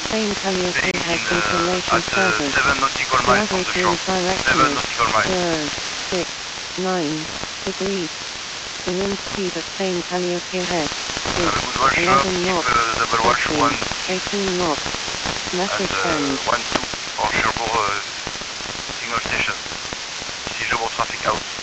Spain Calliope has at information service. 7 nautical miles from the shore. 7 nautical miles. Turn 6, 9 degrees. The wind speed of Spain Calliope ahead Have a good watch, 11 keep knots. double watch, 1, 18 knots. Message and send. 1, 2 for Cherbourg signal station. Ici Cherbourg traffic out.